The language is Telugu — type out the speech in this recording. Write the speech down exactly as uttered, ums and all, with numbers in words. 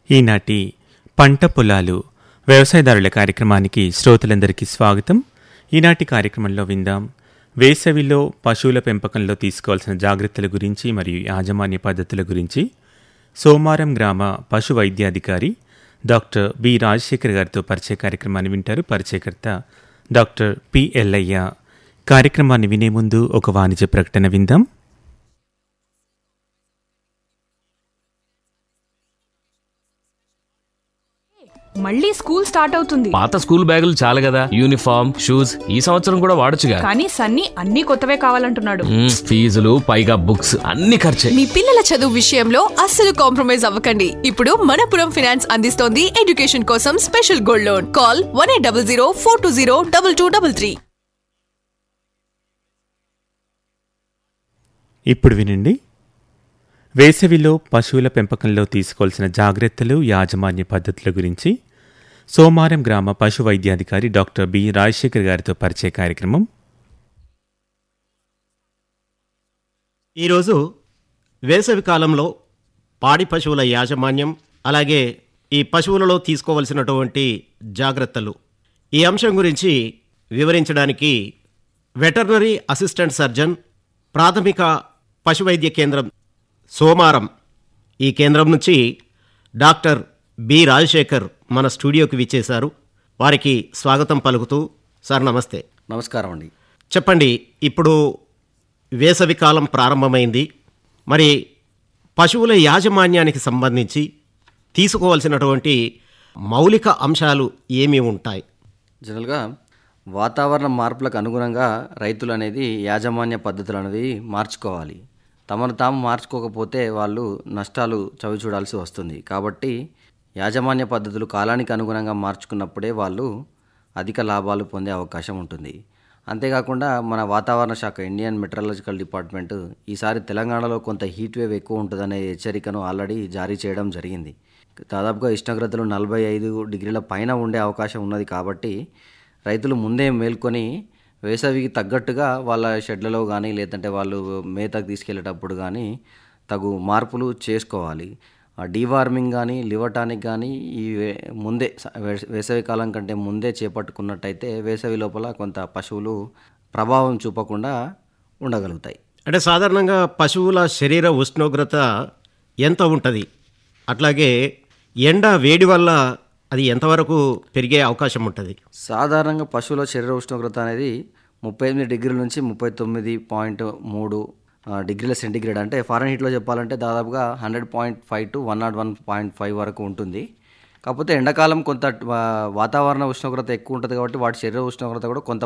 ఈనాటి పంట పొలాలు వ్యవసాయదారుల కార్యక్రమానికి శ్రోతలందరికీ స్వాగతం. ఈనాటి కార్యక్రమంలో విందాం వేసవిలో పశువుల పెంపకంలో తీసుకోవాల్సిన జాగ్రత్తల గురించి మరియు యాజమాన్య పద్ధతుల గురించి సోమారం గ్రామ పశు వైద్యాధికారి డాక్టర్ బి రాజశేఖర్ గారితో పరిచయ కార్యక్రమాన్ని వింటారు. పరిచయకర్త డాక్టర్ పి ఎల్లయ్య. కార్యక్రమాన్ని వినే ముందు ఒక వాణిజ్య ప్రకటన విందాం. మళ్ళీ స్కూల్ స్టార్ట్ అవుతుంది. పాత స్కూల్ బ్యాగులు చాలు కదా, యూనిఫామ్ షూస్ ఈ సంవత్సరం కూడా వాడొచ్చుగా. కానీ సన్నీ అన్ని కొత్తవే కావాలంటున్నాడు. ఫీజులు పైగా బుక్స్ అన్ని ఖర్చే. మీ పిల్లల చదువు విషయంలో అస్సలు కాంప్రమైజ్ అవ్వకండి. ఇప్పుడు మనపురం ఫైనాన్స్ అందిస్తోంది ఎడ్యుకేషన్ కోసం special gold loan. Call one eight double zero four two zero double two double three. ఇప్పుడు వినండి, వేసవిలో పశువుల పెంపకంలో తీసుకోవాల్సిన జాగ్రత్తలు, యాజమాన్య పద్ధతుల గురించి సోమారం గ్రామ పశు వైద్యాధికారి డాక్టర్ బి రాజశేఖర్ గారితో పరిచయ కార్యక్రమం. ఈరోజు వేసవి కాలంలో పాడి పశువుల యాజమాన్యం, అలాగే ఈ పశువులలో తీసుకోవలసినటువంటి జాగ్రత్తలు, ఈ అంశం గురించి వివరించడానికి వెటర్నరీ అసిస్టెంట్ సర్జన్, ప్రాథమిక పశువైద్య కేంద్రం సోమారం, ఈ కేంద్రం నుంచి డాక్టర్ బి రాజశేఖర్ మన స్టూడియోకి విచ్చేశారు. వారికి స్వాగతం పలుకుతూ, సార్ నమస్తే. నమస్కారం అండి. చెప్పండి, ఇప్పుడు వేసవి కాలం ప్రారంభమైంది. మరి పశువుల యాజమాన్యానికి సంబంధించి తీసుకోవాల్సినటువంటి మౌలిక అంశాలు ఏమి ఉంటాయి? జనరల్గా వాతావరణ మార్పులకు అనుగుణంగా రైతులు అనేది యాజమాన్య పద్ధతులు అనేవి మార్చుకోవాలి. తమను తాము మార్చుకోకపోతే వాళ్ళు నష్టాలు చవి చూడాల్సి వస్తుంది. కాబట్టి యాజమాన్య పద్ధతులు కాలానికి అనుగుణంగా మార్చుకున్నప్పుడే వాళ్ళు అధిక లాభాలు పొందే అవకాశం ఉంటుంది. అంతేకాకుండా మన వాతావరణ శాఖ, ఇండియన్ మెట్రలాజికల్ డిపార్ట్మెంట్ ఈసారి తెలంగాణలో కొంత హీట్ వేవ్ ఎక్కువ ఉంటుందనే హెచ్చరికను ఆల్రెడీ జారీ చేయడం జరిగింది. దాదాపుగా ఉష్ణోగ్రతలు నలభై ఐదు డిగ్రీల పైన ఉండే అవకాశం ఉన్నది. కాబట్టి రైతులు ముందే మేల్కొని వేసవికి తగ్గట్టుగా వాళ్ళ షెడ్లలో కానీ లేదంటే వాళ్ళు మేతకు తీసుకెళ్లేటప్పుడు కానీ తగు మార్పులు చేసుకోవాలి. డీవార్మింగ్ కానీ లివర్ టానిక్ కానీ ఈ ముందే వేసవి కాలం కంటే ముందే చేపట్టుకున్నట్టయితే వేసవి లోపల కొంత పశువులు ప్రభావం చూపకుండా ఉండగలుగుతాయి. అంటే సాధారణంగా పశువుల శరీర ఉష్ణోగ్రత ఎంత ఉంటుంది? అట్లాగే ఎండ వేడి వల్ల అది ఎంతవరకు పెరిగే అవకాశం ఉంటుంది? సాధారణంగా పశువుల శరీర ఉష్ణోగ్రత అనేది ముప్పై ఎనిమిది డిగ్రీల నుంచి ముప్పై తొమ్మిది పాయింట్ మూడు డిగ్రీల సెంటీగ్రేడ్, అంటే ఫారెన్ హీట్లో చెప్పాలంటే దాదాపుగా hundred point five to one not one point five వరకు ఉంటుంది. కాకపోతే ఎండాకాలం కొంత వాతావరణ ఉష్ణోగ్రత ఎక్కువ ఉంటుంది కాబట్టి వాటి శరీర ఉష్ణోగ్రత కూడా కొంత